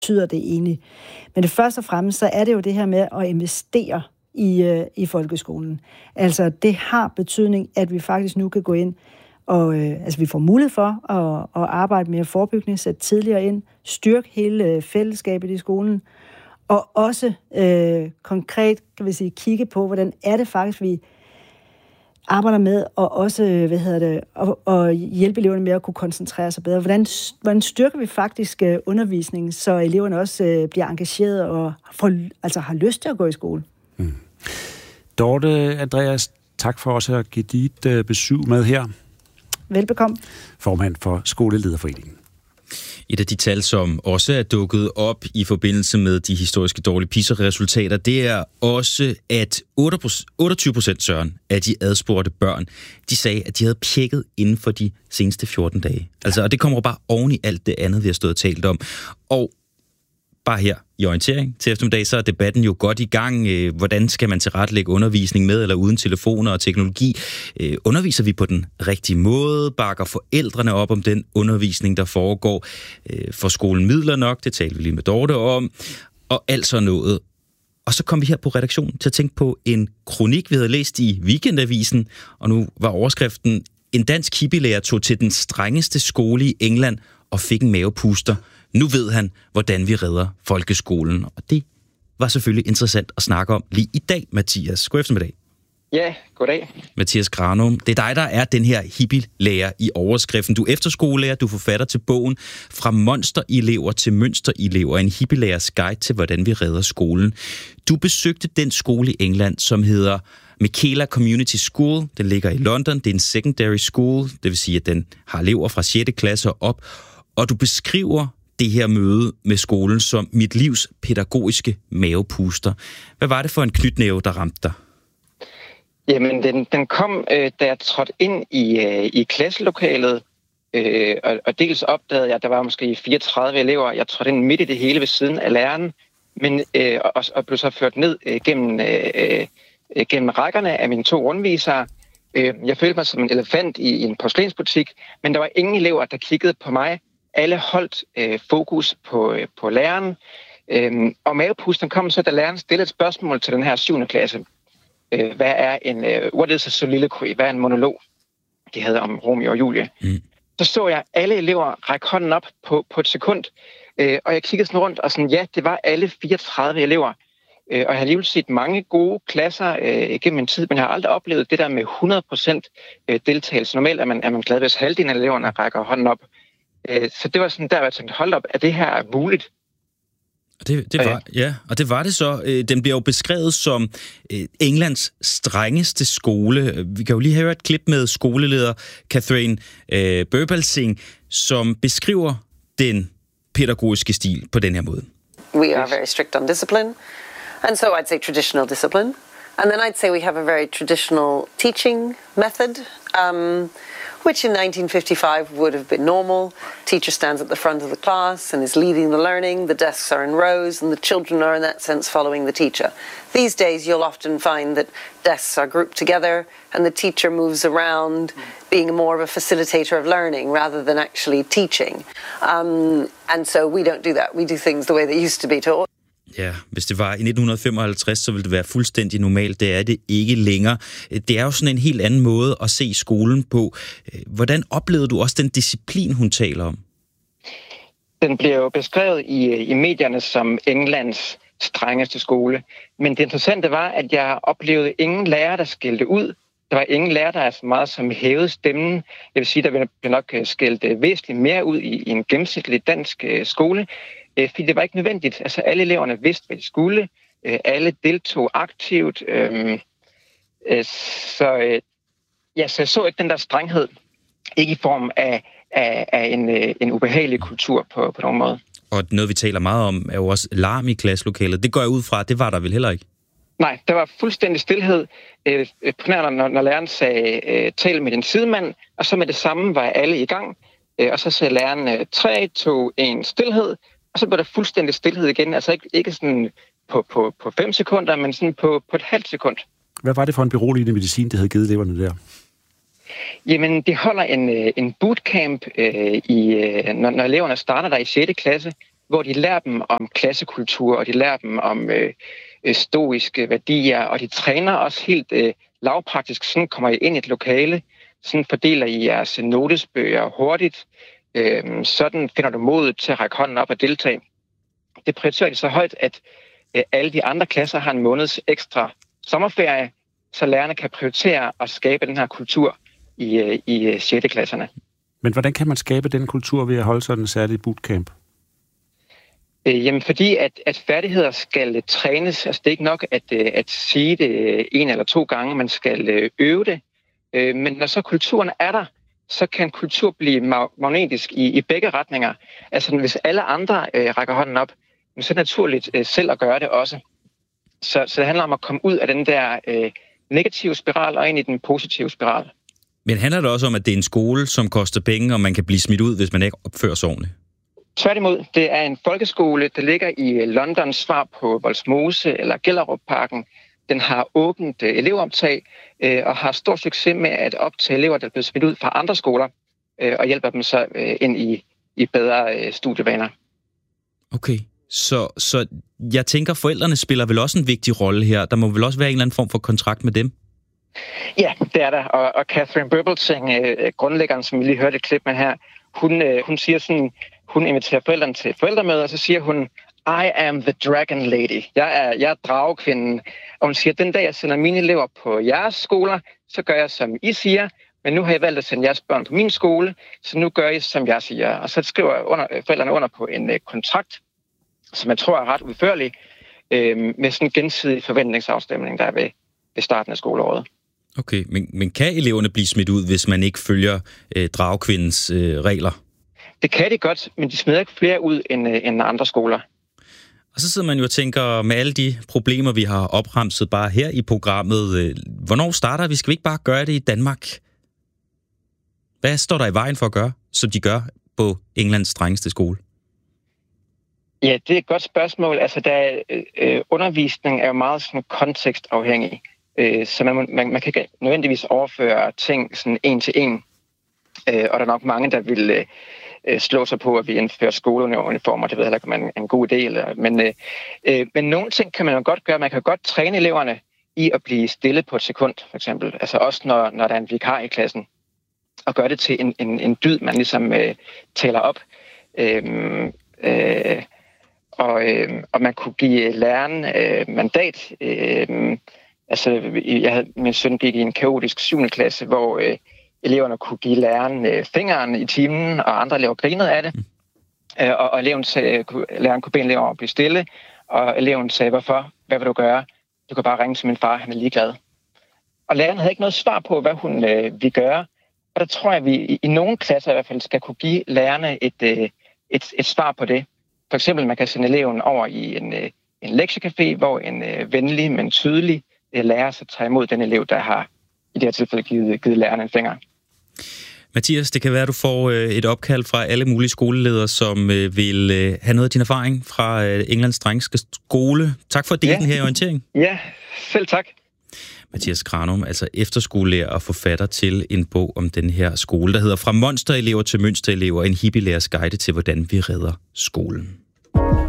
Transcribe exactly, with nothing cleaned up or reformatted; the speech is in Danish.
betyder det egentlig? Men det første og fremmest, så er det jo det her med at investere i, øh, i folkeskolen. Altså, det har betydning, at vi faktisk nu kan gå ind og øh, altså, vi får mulighed for at, at arbejde mere forebyggende, sætte tidligere ind, styrke hele fællesskabet i skolen, og også øh, konkret, kan vi sige, kigge på, hvordan er det faktisk, vi arbejder med, og også, hvad hedder det, og, og hjælpe eleverne med at kunne koncentrere sig bedre. Hvordan, hvordan styrker vi faktisk uh, undervisningen, så eleverne også uh, bliver engageret og får, altså har lyst til at gå i skole? Mm. Dorte, Andreas, tak for også at give dit uh, besøg med her. Velbekomme. Formand for Skolelederforeningen. Et af de tal, som også er dukket op i forbindelse med de historiske dårlige PISA-resultater, det er også, at otteogtyve procent, Søren, af de adspurgte børn, de sagde, at de havde pjekket inden for de seneste fjorten dage. Altså, og det kommer bare oven i alt det andet, vi har stået og talt om. Og bare her i orientering til eftermiddag, så er debatten jo godt i gang. Hvordan skal man tilrettelægge undervisning med eller uden telefoner og teknologi? Underviser vi på den rigtige måde? Bakker forældrene op om den undervisning, der foregår? Får skolen midler nok? Det talte vi lige med Dorte om. Og alt så noget. Og så kom vi her på redaktionen til at tænke på en kronik, vi havde læst i Weekendavisen, og nu var overskriften: En dansk hippielærer tog til den strengeste skole i England og fik en mavepuster. Nu ved han, hvordan vi redder folkeskolen. Og det var selvfølgelig interessant at snakke om lige i dag, Mathias. God eftermiddag. Ja, goddag. Mathias Granum, det er dig, der er den her hippie-lærer i overskriften. Du er efterskolelærer, du er forfatter til bogen Fra monsterelever til mønsterelever, en hippie-lærers guide til, hvordan vi redder skolen. Du besøgte den skole i England, som hedder Michaela Community School. Den ligger i London. Det er en secondary school, det vil sige, at den har elever fra sjette klasse og op. Og du beskriver det her møde med skolen som mit livs pædagogiske mavepuster. Hvad var det for en knytnæve, der ramte dig? Jamen, den, den kom, øh, da jeg trådte ind i, øh, i klasselokalet, øh, og, og dels opdagede jeg, at der var måske fireogtredive elever. Jeg trådte ind midt i det hele ved siden af læreren, men, øh, og, og blev så ført ned øh, gennem, øh, øh, gennem rækkerne af mine to rundvisere. Øh, jeg følte mig som en elefant i, i en porcelænsbutik, men der var ingen elever, der kiggede på mig. Alle holdt øh, fokus på, øh, på læreren, øh, og mavepusten kom så, da læreren stillede et spørgsmål til den her syvende klasse. Øh, hvad er en uh, what is a soliloquy? Hvad er en monolog? Det havde om Romeo og Julie. Mm. Så så jeg alle elever række hånden op på, på et sekund, øh, og jeg kiggede sådan rundt, og sådan, ja, det var alle fireogtredive elever. Øh, og jeg har alligevel set mange gode klasser øh, gennem en tid, men jeg har aldrig oplevet det der med hundrede procent øh, deltagelse. Normalt er man, er man glad, hvis halvdelen af eleverne rækker hånden op. Øh, så det var sådan der, hvor jeg tænkte, hold op, er det her muligt? Det, det var, ja, og det var det så. Den bliver jo beskrevet som Englands strengeste skole. Vi kan jo lige høre et klip med skoleleder Catherine øh, Burbalsing, som beskriver den pædagogiske stil på den her måde. We are very strict on discipline, and so I'd say traditional discipline. And then I'd say we have a very traditional teaching method, um, which in nineteen fifty-five would have been normal. Teacher stands at the front of the class and is leading the learning. The desks are in rows and the children are in that sense following the teacher. These days you'll often find that desks are grouped together and the teacher moves around being more of a facilitator of learning rather than actually teaching. Um, and so we don't do that. We do things the way they used to be taught. Ja, hvis det var i nitten femoghalvtreds, så ville det være fuldstændig normalt. Det er det ikke længere. Det er jo sådan en helt anden måde at se skolen på. Hvordan oplevede du også den disciplin, hun taler om? Den bliver jo beskrevet i, i medierne som Englands strengeste skole. Men det interessante var, at jeg oplevede ingen lærer, der skældte ud. Der var ingen lærer, der er så meget som hævede stemmen. Jeg vil sige, der blev nok skældt væsentligt mere ud i, i en gennemsnitlig dansk skole. Fordi det var ikke nødvendigt. Altså alle eleverne vidste, hvad de skulle. Alle deltog aktivt. Så, ja, så jeg så ikke den der strenghed. Ikke i form af, af, af en, en ubehagelig kultur på, på nogen måde. Og noget, vi taler meget om, er jo også larm i klasselokalet. Det går jeg ud fra, det var der vel heller ikke? Nej, der var fuldstændig stilhed. Primært når, når læreren sagde, tal med din sidemand, og så med det samme var alle i gang. Og så sagde læreren, tre, to, en, stilhed. Og så blev der fuldstændig stilhed igen. Altså ikke, ikke sådan på, på, på fem sekunder, men sådan på, på et halvt sekund. Hvad var det for en beroligende medicin, det havde givet eleverne der? Jamen, det holder en, en bootcamp, øh, i, når, når eleverne starter der i sjette klasse, hvor de lærer dem om klassekultur, og de lærer dem om øh, stoiske værdier, og de træner også helt øh, lavpraktisk. Sådan kommer I ind i et lokale, sådan fordeler I jeres notesbøger hurtigt, øh, sådan finder du modet til at række hånden op og deltage. Det prioriterer de så højt, at øh, alle de andre klasser har en måneds ekstra sommerferie, så lærerne kan prioritere at skabe den her kultur i, øh, i sjette klasserne. Men hvordan kan man skabe den kultur ved at holde sådan en særlig bootcamp? Øh, jamen fordi, at, at færdigheder skal trænes. Altså det er ikke nok at, at sige det en eller to gange, man skal øve det. Øh, men når så kulturen er der, så kan kultur blive magnetisk i, i begge retninger. Altså hvis alle andre øh, rækker hånden op, så er det naturligt øh, selv at gøre det også. Så, så det handler om at komme ud af den der øh, negative spiral og ind i den positive spiral. Men handler det også om, at det er en skole, som koster penge, og man kan blive smidt ud, hvis man ikke opfører sig ordentligt? Tværtimod, det er en folkeskole, der ligger i Londons svar på Vollsmose eller Gellerupparken. Den har åbent elevoptag øh, og har stor succes med at optage elever, der er blevet smidt ud fra andre skoler, øh, og hjælper dem så øh, ind i, i bedre øh, studievaner. Okay, så, så jeg tænker, forældrene spiller vel også en vigtig rolle her. Der må vel også være en eller anden form for kontrakt med dem? Ja, det er der. Og, og Catherine Berbilsing, øh, grundlæggeren, som vi lige hørte et klip med her, hun, øh, hun siger sådan, hun inviterer forældrene til forældremøder, og så siger hun, I am the dragon lady. Jeg er, jeg er dragekvinden. Og hun siger, den dag jeg sender mine elever på jeres skoler, så gør jeg, som I siger, men nu har jeg valgt at sende jeres børn på min skole, så nu gør jeg, som jeg siger. Og så skriver under, forældrene under på en øh, kontrakt, som jeg tror er ret udførlig, øh, med sådan en gensidig forventningsafstemning, der er ved, ved starten af skoleåret. Okay, men, men kan eleverne blive smidt ud, hvis man ikke følger øh, dragekvindens øh, regler? Det kan de godt, men de smider ikke flere ud end, øh, end andre skoler. Og så sidder man jo og tænker, med alle de problemer, vi har opremset bare her i programmet, øh, hvornår starter vi? Skal vi ikke bare gøre det i Danmark? Hvad står der i vejen for at gøre, som de gør på Englands strengeste skole? Ja, det er et godt spørgsmål. Altså, der, øh, undervisning er jo meget sådan kontekstafhængig. Øh, så man, man, man kan ikke nødvendigvis overføre ting sådan en til en. Øh, og der er nok mange, der vil øh, slå sig på, at vi indfører skoleuniformer. Det ved jeg heller ikke, om man er en god idé. Eller, men, øh, øh, men nogle ting kan man jo godt gøre. Man kan godt træne eleverne i at blive stille på et sekund, for eksempel. Altså også når, når der er en vikar i klassen. Og gøre det til en, en, en dyd, man ligesom øh, taler op. Øh, øh, og, øh, og man kunne give læreren øh, mandat. Øh, altså, jeg havde, min søn gik i en kaotisk syvende klasse, hvor øh, eleverne kunne give læreren øh, fingeren i timen, og andre elever grinede af det. Mm. Øh, og og eleven sagde, læreren kunne bede elever om at blive stille, og eleven sagde, hvorfor? Hvad vil du gøre? Du kan bare ringe til min far, han er ligeglad. Og læreren havde ikke noget svar på, hvad hun øh, ville gøre. Og der tror jeg, at vi i, i nogle klasser i hvert fald skal kunne give lærerne et, øh, et, et svar på det. For eksempel, man kan sende eleven over i en, øh, en lektiecafé, hvor en øh, venlig, men tydelig øh, lærer så tager imod den elev, der har i det her tilfælde givet, givet læreren en finger. Mathias, det kan være, at du får øh, et opkald fra alle mulige skoleledere, som øh, vil øh, have noget af din erfaring fra øh, Englands strengeste skole. Tak for at dele ja. den her orientering. Ja, selv tak. Mathias Granum, altså efterskolelærer og forfatter til en bog om den her skole, der hedder Fra monsterelever til mønsterelever, en hippie-lærers guide til, hvordan vi redder skolen.